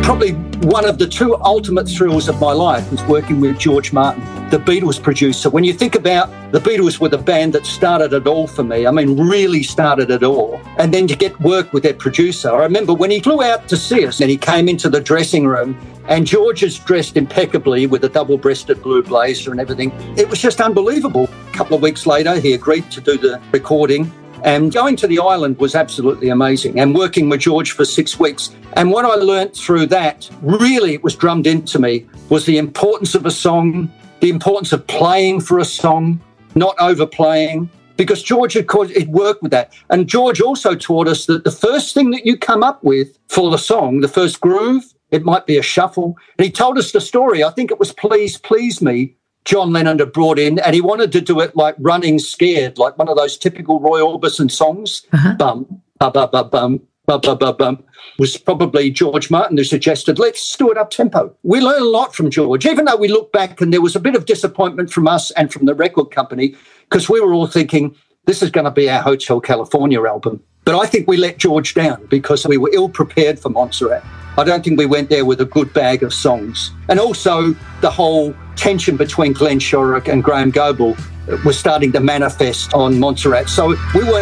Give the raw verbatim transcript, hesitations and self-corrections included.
Probably one of the two ultimate thrills of my life was working with George Martin, the Beatles producer. When you think about the Beatles were the band that started it all for me, I mean, really started it all. And then to get work with their producer. I remember when he flew out to see us and he came into the dressing room and George is dressed impeccably with a double-breasted blue blazer and everything. It was just unbelievable. A couple of weeks later, he agreed to do the recording. And going to the island was absolutely amazing, and working with George for six weeks. And what I learnt through that, really it was drummed into me, was the importance of a song, the importance of playing for a song, not overplaying, because George had worked with that. And George also taught us that the first thing that you come up with for the song, the first groove, it might be a shuffle. And he told us the story, I think it was Please, Please Me, John Lennon had brought in, and he wanted to do it like Running Scared, like one of those typical Roy Orbison songs. Uh-huh. Bum, ba ba ba bum, ba ba ba bum. Was probably George Martin who suggested, let's do it up tempo. We learned a lot from George, even though we look back and there was a bit of disappointment from us and from the record company, because we were all thinking, this is going to be our Hotel California album. But I think we let George down because we were ill-prepared for Montserrat. I don't think we went there with a good bag of songs. And also the whole tension between Glenn Shorrock and Graham Goble was starting to manifest on Montserrat. So we weren't